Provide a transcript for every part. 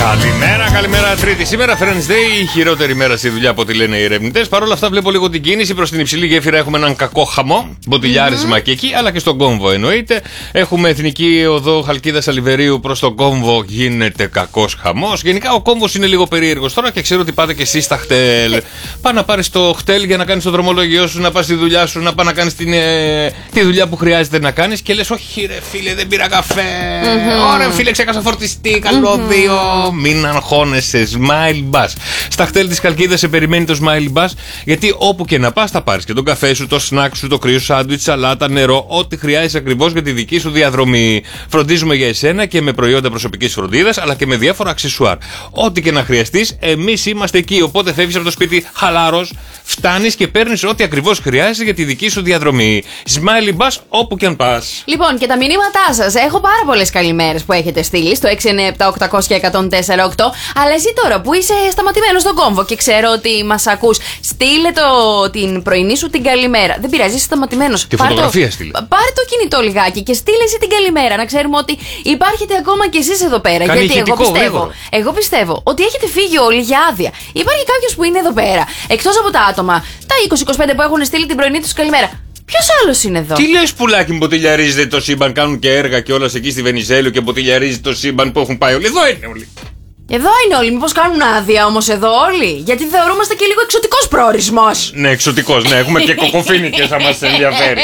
Καλημέρα Τρίτη. Σήμερα Friends Day, η χειρότερη μέρα στη δουλειά από ό,τι λένε οι ερευνητές. Παρ' όλα αυτά, βλέπω λίγο την κίνηση προς την υψηλή γέφυρα. Έχουμε έναν κακό χαμό, μποτιλιάρισμα και εκεί, αλλά και στον κόμβο εννοείται. Έχουμε εθνική οδό Χαλκίδας Αλιβερίου προς τον κόμβο, γίνεται κακός χαμός. Γενικά ο κόμβος είναι λίγο περίεργος τώρα και ξέρω ότι πάτε και εσείς στα χτέλ. Πά να πάρεις το χτέλ για να κάνεις το δρομολόγιο σου, να πας στη δουλειά σου, να πας να κάνεις τη δουλειά που χρειάζεται να κάνεις και λες, όχι ρε φίλε, δεν πήρα καφέ. Ωραία, φίλε, ξέχασα φορτιστή, καλώδιο. Μην αγχώνεσαι, Smile Bus. Στα χτέλ της Χαλκίδας σε περιμένει το Smile Bus, γιατί όπου και να πας θα πάρεις και τον καφέ σου, το σνακ σου, το κρύο σάντουιτς, σαλάτα, νερό, ό,τι χρειάζεσαι ακριβώς για τη δική σου διαδρομή. Φροντίζουμε για εσένα και με προϊόντα προσωπικής φροντίδας, αλλά και με διάφορα αξεσουάρ. Ό,τι και να χρειαστείς, εμείς είμαστε εκεί. Οπότε φεύγεις από το σπίτι χαλάρος, φτάνεις και παίρνεις ό,τι ακριβώς χρειάζεσαι για τη δική σου διαδρομή. Smile Bus όπου και αν πας. Λοιπόν, και τα μηνύματά σας. Έχω πάρα πολλές καλημέρες που έχετε στείλει στο 697-800-1048. Αλλά εσύ τώρα που είσαι σταματημένος στον κόμβο και ξέρω ότι μας ακούς, στείλε την πρωινή σου την καλημέρα. Δεν πειράζει, είσαι σταματημένος. Και φωτογραφία στείλε. Πάρε το κινητό λιγάκι και στείλε εσύ την καλημέρα. Να ξέρουμε ότι υπάρχετε ακόμα κι εσείς εδώ πέρα. Κάνει γιατί ηχητικό, εγώ πιστεύω ότι έχετε φύγει όλοι για άδεια. Υπάρχει κάποιος που είναι εδώ πέρα. Εκτός από τα άτομα, τα 20-25 που έχουν στείλει την πρωινή τους καλημέρα. Ποιος άλλος είναι εδώ? Τι λες, πουλάκι μου, μποτιλιαρίζεται το σύμπαν? Κάνουν και έργα και όλα εκεί στη Βενιζέλου και μποτιλιαρίζει το σύμπαν που έχουν πάει όλοι. Εδώ είναι όλοι. Εδώ είναι όλοι. Μήπως κάνουν άδεια όμως εδώ όλοι? Γιατί θεωρούμαστε και λίγο εξωτικός προορισμός. Ναι, εξωτικός, ναι. Έχουμε και κοκοφίνικες αν μας ενδιαφέρει.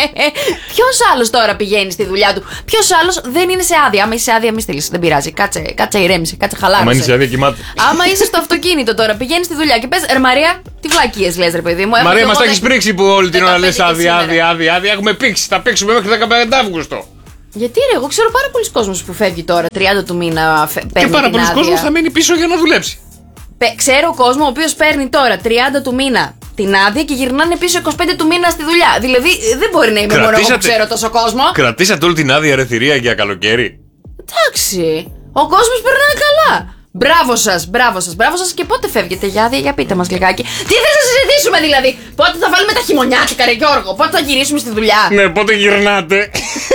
Ποιος άλλος τώρα πηγαίνει στη δουλειά του? Ποιος άλλος δεν είναι σε άδεια? Άμα είσαι σε άδεια, μη στείλεις. Δεν πειράζει. Κάτσε ηρέμησε, κάτσε χαλάρωσε. Άμα είναι σε άδεια, κοιμάται. Άμα είσαι στο αυτοκίνητο τώρα, πηγαίνει στη δουλειά και πες, Μαρία, τι βλακίες λες, ρε παιδί μου? Μαρία, μας τα έχεις πρίξει που όλη την ώρα λες άδεια. Έχουμε πήξει. Θα παίξουμε μέχρι 15 Αύγουστο. Γιατί ρε, εγώ ξέρω πάρα πολλοί κόσμος που φεύγει τώρα, 30 του μήνα παίρνει. Και πάρα πολλοί κόσμος θα μείνει πίσω για να δουλέψει. Ξέρω κόσμο ο οποίος παίρνει τώρα 30 του μήνα την άδεια και γυρνάνε πίσω 25 του μήνα στη δουλειά. Δηλαδή δεν μπορεί να είμαι μόνο εγώ που ξέρω τόσο κόσμο. Κρατήσατε όλη την άδεια ρεθυρία για καλοκαίρι. Εντάξει, ο κόσμος περνάει καλά. Μπράβο σας. Και πότε φεύγετε για άδεια, για πείτε μας λιγάκι. Τι θες να συζητήσουμε δηλαδή? Πότε θα βάλουμε τα χειμωνιάτικα, ρε Γιώργο? Πότε θα γυρίσουμε στη δουλειά? Ναι, πότε γυρνάτε?